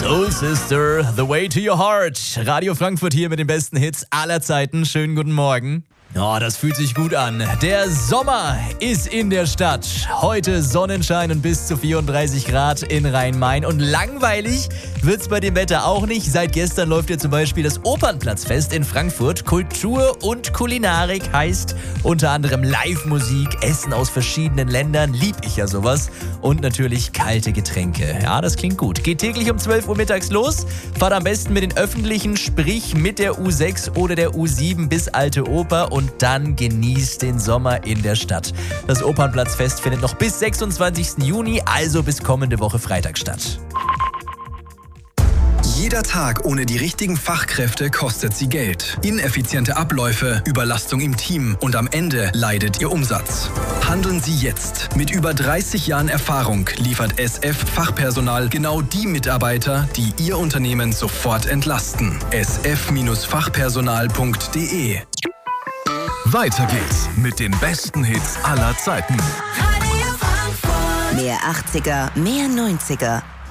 Soul Sister, The Way to Your Heart. Radio Frankfurt hier mit den besten Hits aller Zeiten. Schönen guten Morgen. Oh, das fühlt sich gut an. Der Sommer ist in der Stadt. Heute Sonnenschein und bis zu 34 Grad in Rhein-Main. Und langweilig wird's bei dem Wetter auch nicht. Seit gestern läuft ja zum Beispiel das Opernplatzfest in Frankfurt. Kultur und Kulinarik heißt unter anderem Live-Musik, Essen aus verschiedenen Ländern. Lieb ich ja sowas. Und natürlich kalte Getränke. Ja, das klingt gut. Geht täglich um 12 Uhr mittags los. Fahrt am besten mit den Öffentlichen, sprich mit der U6 oder der U7 bis Alte Oper und dann genießt den Sommer in der Stadt. Das Opernplatzfest findet noch bis 26. Juni, also bis kommende Woche Freitag statt. Jeder Tag ohne die richtigen Fachkräfte kostet sie Geld. Ineffiziente Abläufe, Überlastung im Team und am Ende leidet ihr Umsatz. Handeln Sie jetzt. Mit über 30 Jahren Erfahrung liefert SF Fachpersonal genau die Mitarbeiter, die Ihr Unternehmen sofort entlasten. sf-fachpersonal.de. Weiter geht's mit den besten Hits aller Zeiten. Mehr 80er, mehr 90er.